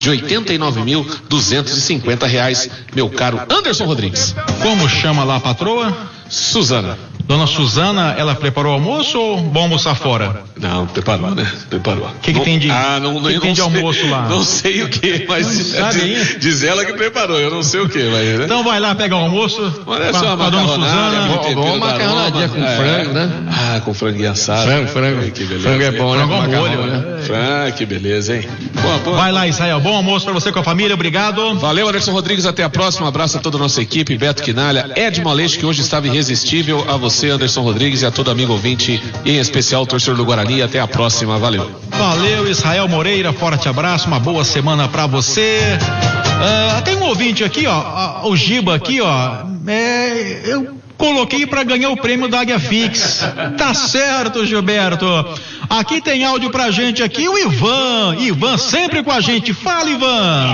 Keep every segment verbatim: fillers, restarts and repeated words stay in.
de oitenta e nove mil duzentos e cinquenta reais, meu caro Anderson Rodrigues. Como chama lá a patroa? Suzana. Dona Suzana, ela preparou o almoço ou vão almoçar fora? Não, preparou, né? Preparou. O que, que tem de, ah, não, não, que que tem de almoço lá? Não sei o que, mas sabe diz, diz ela que preparou, eu não sei o que. Mas, né? Então vai lá pegar o almoço. Olha só, uma Dona Suzana. Bom, macarronadinha com é, frango, né? Ah, com frango assado. Frango, frango. Que beleza. Frango é bom, né? Frango ao molho, né? Frango, que beleza, hein? Boa, boa. Vai lá, Israel. Bom almoço pra você com a família, obrigado. Valeu, Anderson Rodrigues, até a próxima. Um abraço a toda a nossa equipe, Beto Quinalha, Ed Maleixo, que hoje estava irresistível, a você, Anderson Rodrigues, e a todo amigo ouvinte, e em especial o torcedor do Guarani. Até a próxima, valeu. Valeu, Israel Moreira, forte abraço, uma boa semana pra você. Uh, tem um ouvinte aqui, ó, o Giba aqui, ó, é, eu coloquei pra ganhar o prêmio da Águia Fix. Tá certo, Gilberto. Aqui tem áudio pra gente aqui, o Ivan. Ivan sempre com a gente. Fala, Ivan.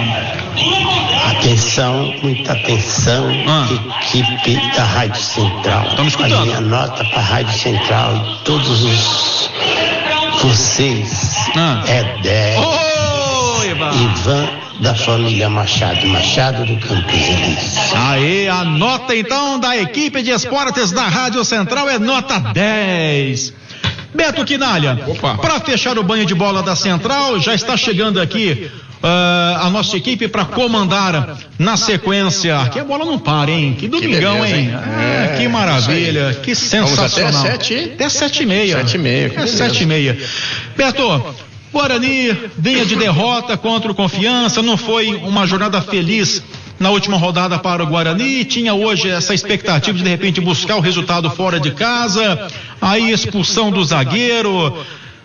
Atenção, muita atenção, ah. equipe da Rádio Central. Estamos escutando. A minha nota pra Rádio Central e todos os vocês ah. é dez. Oh, Ivan. Ivan da família Machado, Machado do Campos Elíseos. Aí, a nota então da equipe de esportes da Rádio Central é nota dez. Beto Quinalha, para fechar o banho de bola da Central, já está chegando aqui uh, a nossa equipe para comandar na sequência. Aqui a bola não para, hein? Que domingão, que beleza, hein? Ah, é, que maravilha, que sensacional. Vamos até sete, até sete e meia. Sete e meia. É sete e meia. Beto, Guarani vinha de derrota contra o Confiança, não foi uma jornada feliz na última rodada para o Guarani, tinha hoje essa expectativa de de repente buscar o resultado fora de casa, aí expulsão do zagueiro,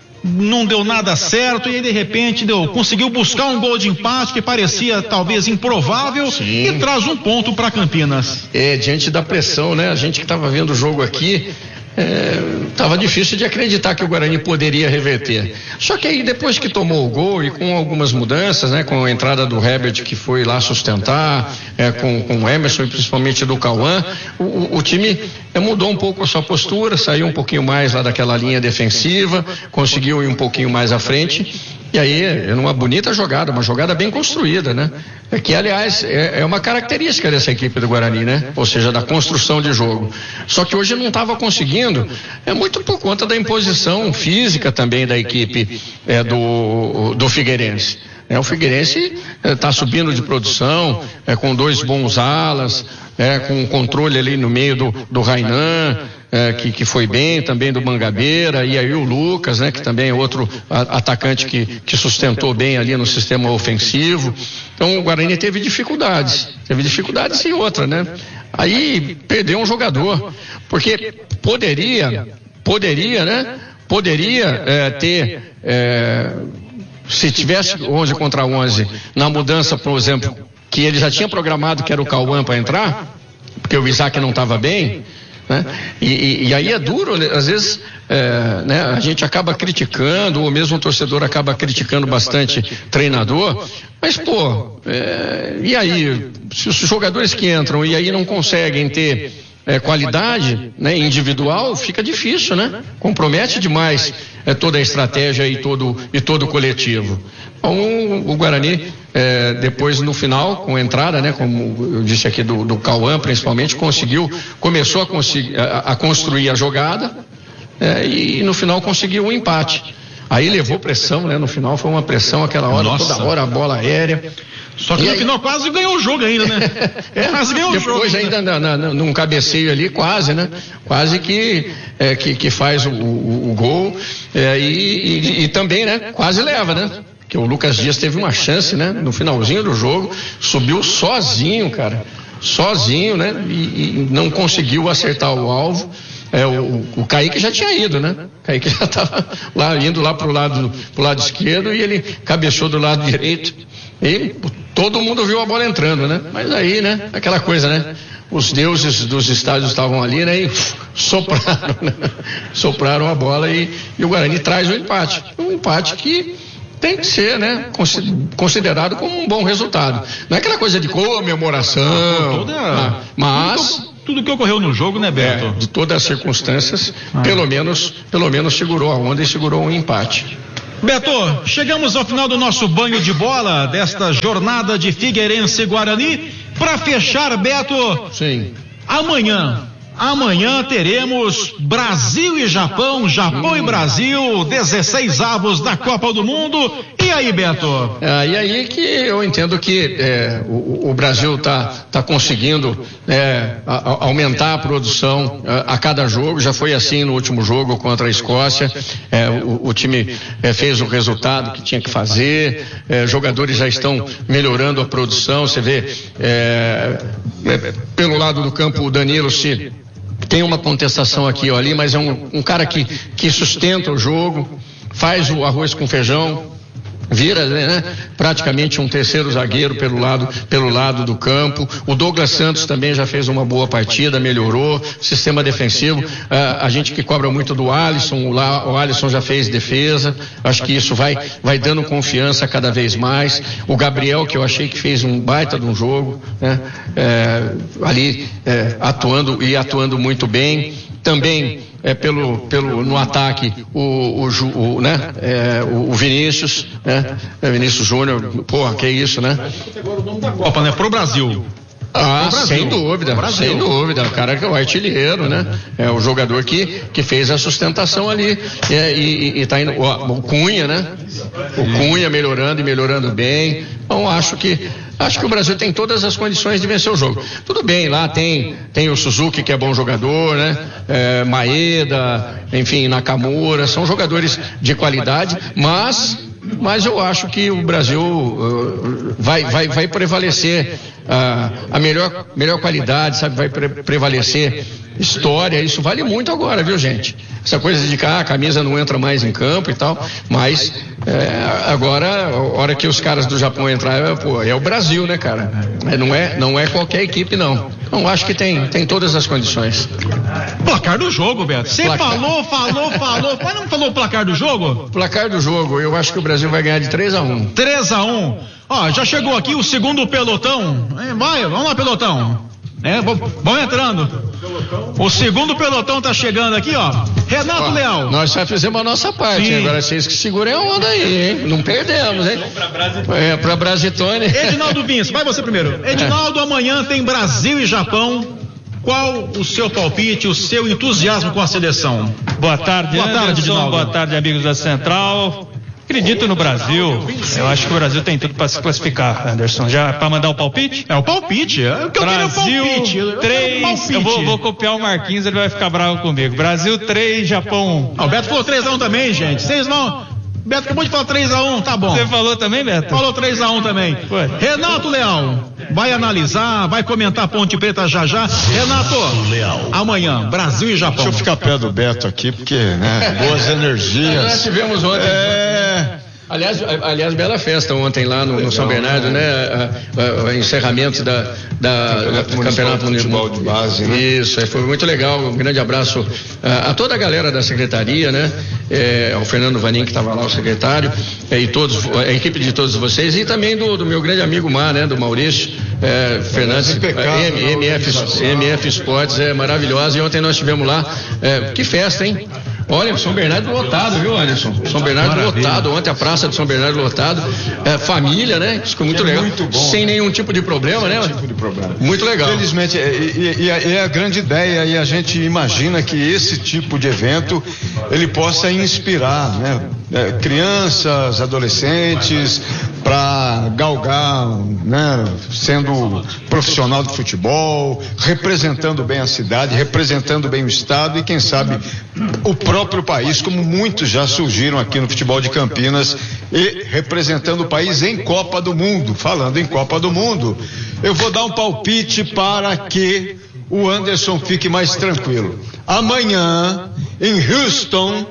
não deu nada certo e aí de repente deu, conseguiu buscar um gol de empate que parecia talvez improvável. Sim. E traz um ponto para Campinas. É, diante da pressão, né? A gente que estava vendo o jogo aqui, estava é, difícil de acreditar que o Guarani poderia reverter. Só que aí depois que tomou o gol e com algumas mudanças, né, com a entrada do Herbert que foi lá sustentar, é, com, com o Emerson e principalmente do Cauã, o, o time é, mudou um pouco a sua postura, saiu um pouquinho mais lá daquela linha defensiva, conseguiu ir um pouquinho mais à frente. E aí, numa bonita jogada, uma jogada bem construída, né? É que, aliás, é, é uma característica dessa equipe do Guarani, né? Ou seja, da construção de jogo. Só que hoje não estava conseguindo, é muito por conta da imposição física também da equipe é, do, do Figueirense. É, o Figueirense está é, subindo de produção, é, com dois bons alas, é, com um controle ali no meio do, do Rainan, é, que, que foi bem, também do Mangabeira, e aí o Lucas, né, que também é outro a, atacante que, que sustentou bem ali no sistema ofensivo. Então o Guarani teve dificuldades, teve dificuldades e outra, né? Aí perdeu um jogador, porque poderia, poderia, né? Poderia é, ter... É, se tivesse onze contra onze na mudança, por exemplo, que ele já tinha programado que era o Cauã para entrar, porque o Isaac não estava bem, né? E, e, e aí é duro, às vezes é, né, a gente acaba criticando, ou mesmo o torcedor acaba criticando bastante treinador, mas pô, é, e aí, se os jogadores que entram e aí não conseguem ter É, qualidade, né, individual, fica difícil, né? Compromete demais é, toda a estratégia e todo, e todo o coletivo. Então, o Guarani, é, depois no final, com a entrada, né, como eu disse aqui do, do Cauã, principalmente, conseguiu, começou a, conseguir, a, a construir a jogada é, e no final conseguiu um empate. Aí levou pressão, né? No final foi uma pressão aquela hora, Nossa. toda hora a bola aérea. Só que e no aí... final quase ganhou o jogo ainda, né? É, quase ganhou depois o jogo. Depois ainda na, na, num cabeceio ali, quase, né? Quase que, é, que, que faz o, o, o gol. É, e, e, e também, né? Quase leva, né? Porque o Lucas Dias teve uma chance, né? No finalzinho do jogo, subiu sozinho, cara. Sozinho, né? E, e não conseguiu acertar o alvo. É, o, o Kaique já tinha ido, né? O Kaique já estava lá, indo lá pro lado, pro lado esquerdo e ele cabeceou do lado direito. E todo mundo viu a bola entrando, né? Mas aí, né? Aquela coisa, né? Os deuses dos estádios estavam ali, né? E uf, sopraram, né? Sopraram a bola e, e o Guarani traz o empate. Um empate que tem que ser, né? Considerado como um bom resultado. Não é aquela coisa de comemoração, toda... mas... Tudo que ocorreu no jogo, né, Beto? É, de todas as circunstâncias, ah. pelo menos, pelo menos segurou a onda e segurou um empate. Beto, chegamos ao final do nosso banho de bola desta jornada de Figueirense e Guarani. Para fechar, Beto, sim, amanhã, amanhã teremos Brasil e Japão, Japão hum. e Brasil, dezesseis avos da Copa do Mundo. E aí, Beto? É, e aí que eu entendo que é, o, o Brasil tá, tá conseguindo é, a, a aumentar a produção a, a cada jogo. Já foi assim no último jogo contra a Escócia. É, o, o time é, fez o resultado que tinha que fazer. É, jogadores já estão melhorando a produção. Você vê é, é, pelo lado do campo o Danilo se tem uma contestação aqui ou ali, mas é um, um cara que, que sustenta o jogo, faz o arroz com feijão, vira, né, praticamente um terceiro zagueiro pelo lado, pelo lado do campo. O Douglas Santos também já fez uma boa partida, melhorou, sistema defensivo, a, a gente que cobra muito do Alisson, o, La, o Alisson já fez defesa, acho que isso vai, vai dando confiança cada vez mais. O Gabriel, que eu achei que fez um baita de um jogo, né, é, ali é, atuando e atuando muito bem. Também é, pelo, pelo, no ataque o, o, o, né, é, o, o Vinícius, né, é, Vinícius Júnior, porra, que isso, né? Copa, né? Pro Brasil. Ah, sem dúvida, sem dúvida, o cara que é o artilheiro, né? É o jogador que, que fez a sustentação ali, é, e, e tá indo, o, o Cunha, né? O Cunha melhorando e melhorando bem. Então acho que acho que o Brasil tem todas as condições de vencer o jogo. Tudo bem, lá tem tem o Suzuki, que é bom jogador, né? É, Maeda, enfim, Nakamura, são jogadores de qualidade, mas mas eu acho que o Brasil uh, vai, vai, vai prevalecer uh, a melhor, melhor qualidade, sabe? Vai pre- prevalecer história, isso vale muito agora, viu, gente? Essa coisa de que ah, a camisa não entra mais em campo e tal, mas é, agora, a hora que os caras do Japão entrarem, pô, é o Brasil, né, cara? É, não, é, não é qualquer equipe, não. Então, acho que tem, tem todas as condições. Placar do jogo, Beto. Você falou, falou, falou, mas não falou o placar do jogo? Placar do jogo, eu acho que o Brasil vai ganhar de três a um. três a um. Ó, já chegou aqui o segundo pelotão. Vai, vamos lá, pelotão. É, vão entrando. O segundo pelotão tá chegando aqui, ó. Renato ó, Leal. Nós já fizemos a nossa parte. Sim. Agora vocês que segurem a onda aí, hein? Não perdemos, hein? É, pra Brasitone. Edinaldo Vince, vai você primeiro. Edinaldo, amanhã tem Brasil e Japão. Qual o seu palpite, o seu entusiasmo com a seleção? Boa tarde, Boa tarde, Anderson. Edinaldo. Boa tarde, amigos da Central. Acredito no Brasil. Eu acho que o Brasil tem tudo para se classificar, Anderson. Já para mandar o palpite? É o palpite. É o que Brasil eu palpite. três. Eu, eu vou, vou copiar o Marquinhos, ele vai ficar bravo comigo. Brasil três, Japão um. Ah, o Beto falou três a um também, gente. Vocês não. Beto acabou de falar três a um, tá bom. Você falou também, Beto? Falou três a um também. Foi. Renato Leal, vai analisar, vai comentar Ponte Preta já já. Renato, Leal. Amanhã, Brasil e Japão. Deixa eu ficar perto do Beto aqui, porque, né, boas energias. Nós tivemos ontem. É... Aliás, aliás, bela festa ontem lá no, no São Bernardo, né? O encerramento da, da Campeonato, da, Campeonato Municipal de Base, né? Isso, foi muito legal. Um grande abraço a, a toda a galera da secretaria, né? É, ao Fernando Vanin, que estava lá, o secretário, é, e todos, a equipe de todos vocês, e também do, do meu grande amigo Mar, né? Do Maurício é, Fernandes, M, M F, M F Esportes, é maravilhosa. E ontem nós estivemos lá. É, que festa, hein? Olha, São Bernardo lotado, viu, Anderson? São Bernardo Maravilha. lotado, ontem a praça de São Bernardo lotado, é, família, né? Isso ficou muito é legal, muito bom, sem nenhum tipo de problema, né? Tipo de problema. Muito legal. Felizmente, e, e, e é a grande ideia, e a gente imagina que esse tipo de evento, ele possa inspirar, né? É, crianças, adolescentes, para galgar, né? Sendo profissional de futebol, representando bem a cidade, representando bem o estado e quem sabe o próprio país, como muitos já surgiram aqui no futebol de Campinas e representando o país em Copa do Mundo. Falando em Copa do Mundo, eu vou dar um palpite para que o Anderson fique mais tranquilo. Amanhã, em Houston,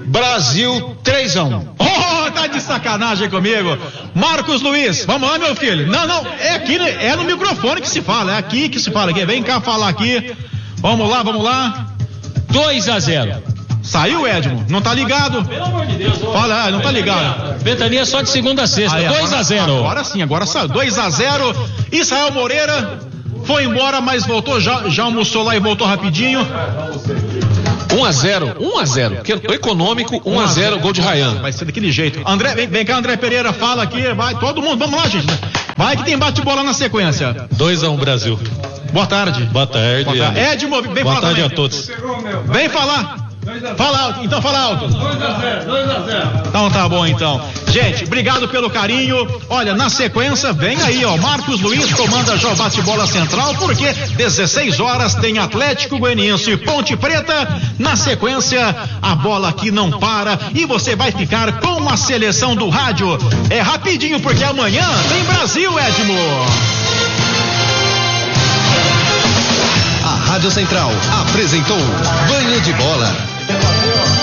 Brasil três a um. Oh, tá de sacanagem comigo. Marcos Luiz, vamos lá, meu filho. Não, não, é aqui, é no microfone que se fala, é aqui que se fala. Aqui. Vem cá falar aqui. Vamos lá, vamos lá. dois a zero. Saiu, Edmo? Não tá ligado? Pelo amor de Deus. Fala, não tá ligado. Ventania só de segunda a sexta. dois a zero. Agora sim, agora saiu. dois a zero. Israel Moreira foi embora, mas voltou, já, já almoçou lá e voltou rapidinho. um a zero, um a zero. O econômico, um a zero, gol de Ryan. Vai ser daquele jeito. André, vem, vem cá, André Pereira, fala aqui, vai, todo mundo, vamos lá, gente. Vai que tem bate-bola na sequência. dois a um Brasil. Boa tarde. Boa tarde. Boa tarde. Edmo, vem Boa falar tarde também. a todos. Vem falar. Fala alto, então fala alto. dois a zero, dois a zero. Então tá bom, então. Gente, obrigado pelo carinho. Olha, na sequência, vem aí, ó, Marcos Luiz comanda já o bate-bola central, porque dezesseis horas tem Atlético Goianiense e Ponte Preta. Na sequência, a bola aqui não para e você vai ficar com a seleção do rádio. É rapidinho, porque amanhã tem Brasil, Edmo. A Rádio Central apresentou Banho de Bola.